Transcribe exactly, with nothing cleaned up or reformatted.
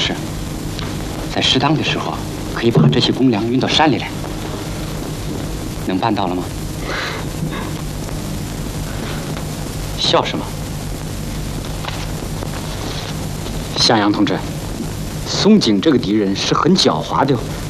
是，在适当的时候，可以把这些公粮运到山里来。能办到了吗？笑什么？向阳同志，松井这个敌人是很狡猾的。